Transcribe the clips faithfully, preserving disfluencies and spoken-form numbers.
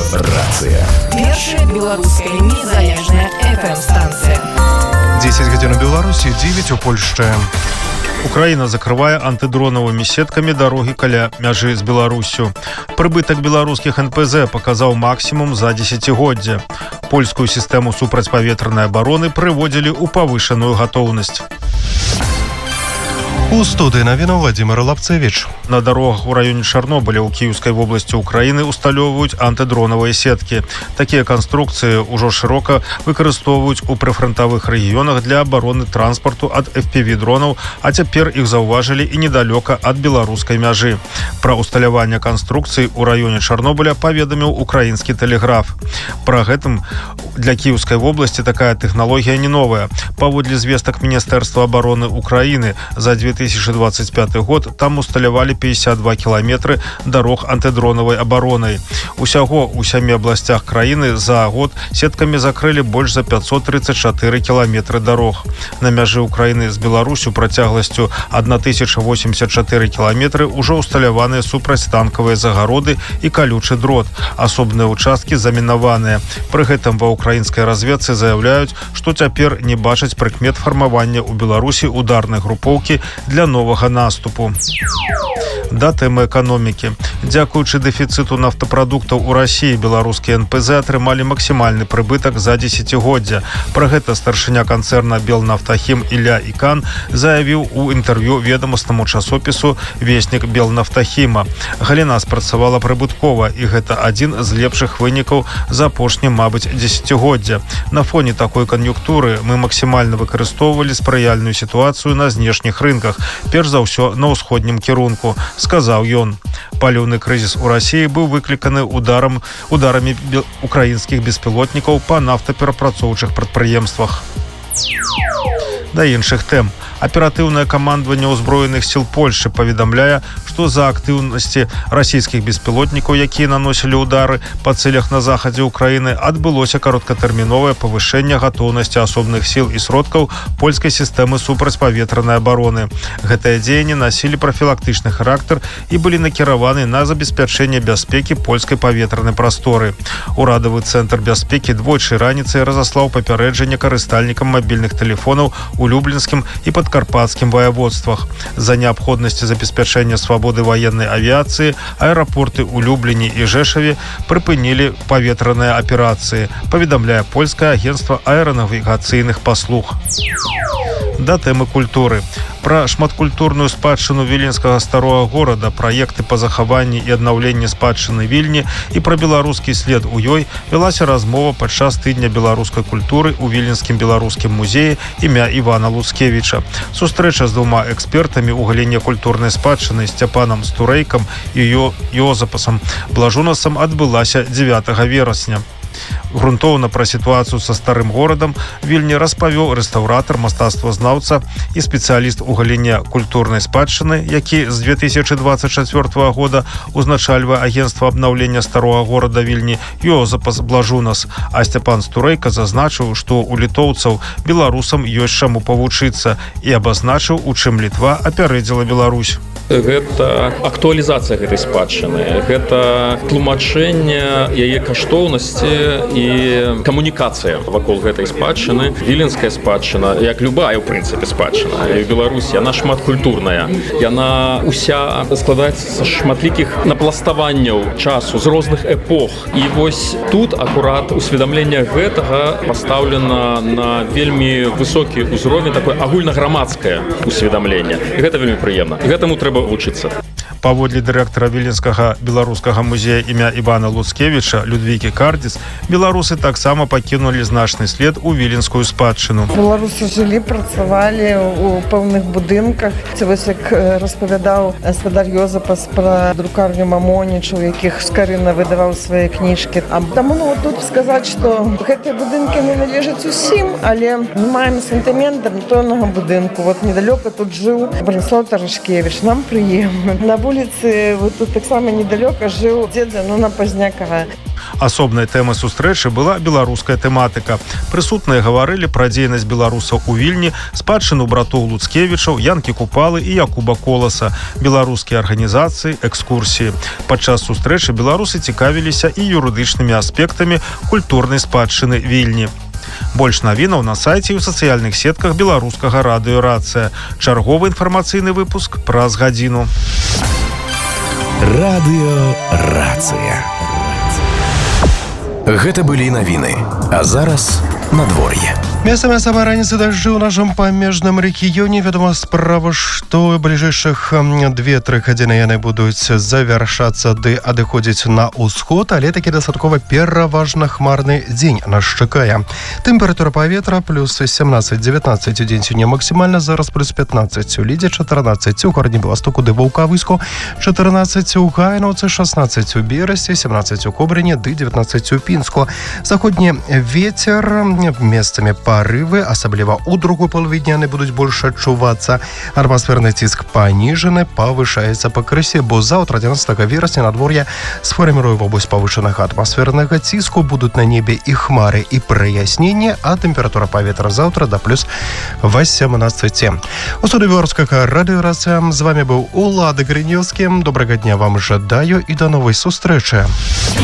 Рацыя. Першая беларуская незалежная эф эм-станцыя. десять гадзін у Беларусі, девять у Польшчы. Украіна закрывае антыдронавымі сеткамі дарогі каля мяжы з Беларусю. Прыбытак беларускіх эн пэ зэ паказаў максімум за дзесяцігоддзе. Польскую сістэму супрацьпаветранай абароны прыводзілі ў павышаную гатоўнасць. У студыі навіну Владимир Лапцевич. На дарогах у раёне Чарнобыля ў Кіеўскай вобласці Украіны усталёўваюць антыдронавыя сеткі. Такія канструкцыі ўжо шырока выкарыстоўваюць у прыфрантавых рэгіёнах для абароны транспарту ад эф пі ви-дронаў, а цяпер іх заўважылі і недалёка ад беларускай мяжы. Пра усталяванне канструкцый у раёне Чарнобыля паведаміў украінскі тэлеграф. Пра гэтым для Кіеўскай вобласці такая тэхналогія не новая. Паводле звестак Міністэрства абароны Украіны за две тысячи двадцать пятый год там усталявалі пятьдесят два кіламетры дарог антыдронавай абаронай. Усяго ў сямі абласцях краіны за год сеткамі закрылі больш за пятьсот тридцать четыре кіламетры дарог. На мяжы Украіны з Беларусю працягласцю тысяча восемьдесят четыре кіламетры ўжо усталяваныя супрацьтанкавыя загароды і калючы дрот. Асобныя ўчасткі замінаваныя. Пры гэтым ва украінскай разведцы заяўляюць, што цяпер не бачаць прыкмет фармавання ў Беларусі ударнай групоўкі для новага наступу. Да тэмы эканомікі. Дзякуючы дэфіцыту нафтапрадуктаў у Расіі, беларускія эн пэ зэ атрымалі максімальны прыбытак за дзесяцігоддзе. Пра гэта старшыня канцэрна Белнафтахім Ілля Ікан заявіў у інтэрв'ю ведамаснаму часопісу «Веснік Белнафтахіма». Галіна спрацавала прыбыткова, і гэта адзін з лепшых вынікаў за апошні, мабыць, дзесяцігоддзя. На фоне такой кан'юнктуры мы максімальна выкарыстоўвалі спрыяльную сітуацыю на знешніх рынках, перш за ўсё на ўсходнім кірунку, сказаў ён. Паліўны крызіс у Расіі быў выкліканы ударам, ударамі бе- украінскіх беспілотнікаў па нафтаперапрацоўчых прадпрыемствах. Да іншых тэм. Аператыўнае камандаванне ўзброеных сіл Польшчы паведамляе, што за актыўнасці расійскіх беспілотнікаў, якія наносілі ўдары па цэлях на захадзе Украіны, адбылося кароткатэрміновае павышэнне гатоўнасці асобных сіл і сродкаў польскай сістэмы супрацьпаветранай абароны. Гэтыя дзеянні насілі прафілактычны характар і былі накіраваны на забеспячэнне бяспекі польскай паветранай прасторы. Урадавы цэнтр бяспекі двойчы раніцай разаслаў папярэджанне карыстальнікам мабільных тэлефонаў у Люблінскім і падкарпатскім ваяводствах. За неабходнасці забеспячэння свабоды ваеннай авіяцыі аэрапорты ў Любліні і Жэшаве прыпынілі паветраныя аперацыі, паведамляе польскае агенцтва аэранавігацыйных паслуг. Да тэмы культуры. Пра шматкультурную спадчыну віленскага старога горада, праекты па захаванні і аднаўленні спадчыны Вільні і пра беларускі след у ёй вялася размова падчас тыдня беларускай культуры ў Віленскім беларускім музеі імя Івана Луцкевіча. Сустрэча з двума экспертамі ў галіне культурнай спадчыны Сцяпанам Стурэйкам і Йо- Йозапасам Блажунасам адбылася дзевятага верасня. Грунтоўна пра сітуацыю са старым горадам Вільні распавёў рэстаўратар, мастацтвазнаўца і спецыяліст у галіне культурнай спадчыны, які з две тысячи двадцать чацвёртага года узначальвае агенцтва абнаўлення старога горада Вільні Йозапас Блажунас. А Сцяпан Стурэйка зазначыў, што у літоўцаў беларусам ёсць чаму павучыцца, і абазначыў, у чым Літва апярэдзіла Беларусь. Гэта актуалізацыя гэтай спадчыны, гэта тлумачэнне яе каштоўнасці і камунікацыя вакол гэтай спадчыны. Віленская спадчына, як любая ў прынцыпе спадчына, і ў Беларусі, яна шматкультурная. Яна уся складаецца з шматлікіх напластаванняў часу, з розных эпох. І вось тут акурат усведамленне гэтага пастаўлена на вельмі высокі ўзровень, такое агульнаграмадскае усведамленне. І гэта вельмі прыемна. Гэтаму трэба вучыцца. Паводле дырэктара Віленскага беларускага музея імя Івана Луцкевіча Людвікі Кардзіц, беларусы таксама пакінулі значны след у віленскую спадчыну. Беларусы жылі, працавалі у пэўных будынках. Вось як распавядаў гаспадар Йозапас пра друкарню Мамоніча, у якіх Скарына выдаваў свае кніжкі. А таму ну, тут сказаць, што гэтыя будынкі не належаць усім, але мы маем сентымент да пэўнага будынку. Вот недалёка тут жыў Браніслаў Тарашкевіч. Нам прыемна. На вуліцы вот тут таксама недалёка жыў дзед Зянона Пазняка. Асобнай тэмай сустрэчы была беларуская тэматыка. Прысутныя гаварылі пра дзейнасць беларусаў у Вільні, спадчыну братоў Луцкевічаў, Янкі Купалы і Якуба Коласа, беларускія арганізацыі, экскурсіі. Падчас сустрэчы беларусы цікавіліся і юрыдычнымі аспектамі культурнай спадчыны Вільні. Больш навінаў на сайце і ў сацыяльных сетках беларускага радыё «Рацыя». Чарговы інфармацыйны выпуск праз гадзіну. Радыё «Рацыя». Гэта былі навіны. А зараз надвор'е. Месцамі самай раніцы дажджы ў нашым памежным рэгіёне. Вядома, справа, што ў бліжэйшых две-тры гадзіны яны будуць завяршацца ды адыходзіць на ўсход, але такі дастаткова пераважна хмарны дзень нас чакае. Тэмпература паветра плюс семнаццаць-дзевятнаццаць у дзень сёння максімальна, зараз плюс пятнаццаць у Лідзе, чатырнаццаць у гарадні Беластоку ды Ваўкавыску, чатырнаццаць у Гайнаўцы, шаснаццаць у Берасці, семнаццаць у Кобрыне ды дзевятнаццаць у Пінску. Заходні вецер, месцамі парывы, асабліва ў другой палове дня яны будуць больш адчувацца. Атмасферны ціск паніжаны, павышаецца пакрысе, бо заўтра адзінаццатага верасня надвор'е сфарміруе вобласць павышанага атмасфернага ціску, будуць на небе і хмары, і праясненне, а тэмпература паветра заўтра да плюс васемнаццаць. У студыі беларускага радыё «Рацыя» з вами быў Улады Грынёўскі. Добрага дня вам жадаю і да новай сустрэчы.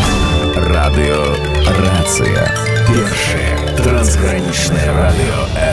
Радыё «Рацыя». Першае трансгранічнае радыё